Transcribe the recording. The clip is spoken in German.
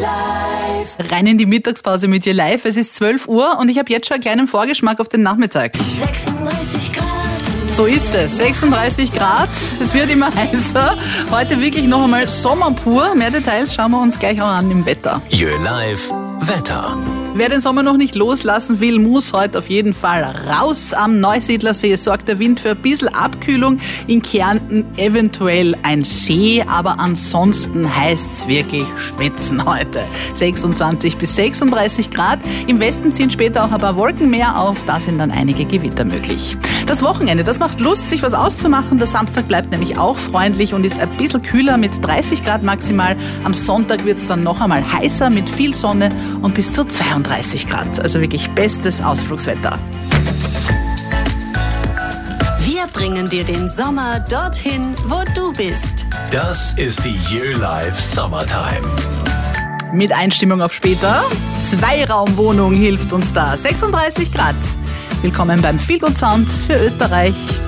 Live. Rein in die Mittagspause mit You Live. Es ist 12 Uhr und ich habe jetzt schon einen kleinen Vorgeschmack auf den Nachmittag. 36 Grad. So ist es. 36 Grad. Es wird immer heißer. Heute wirklich noch einmal Sommer pur. Mehr Details schauen wir uns gleich auch an im Wetter. You Live Wetter. Wer den Sommer noch nicht loslassen will, muss heute auf jeden Fall raus am Neusiedlersee. Es sorgt der Wind für ein bisschen Abkühlung. In Kärnten eventuell ein See, aber ansonsten heißt's wirklich schwitzen heute. 26 bis 36 Grad. Im Westen ziehen später auch ein paar Wolken mehr auf. Da sind dann einige Gewitter möglich. Das Wochenende, das macht Lust, sich was auszumachen. Der Samstag bleibt nämlich auch freundlich und ist ein bisschen kühler mit 30 Grad maximal. Am Sonntag wird's dann noch einmal heißer mit viel Sonne und bis zu 32 Grad. Also wirklich bestes Ausflugswetter. Wir bringen dir den Sommer dorthin, wo du bist. Das ist die You Live Summertime. Mit Einstimmung auf später. Zweiraumwohnung hilft uns da. 36 Grad. Willkommen beim Feelgood Sound für Österreich.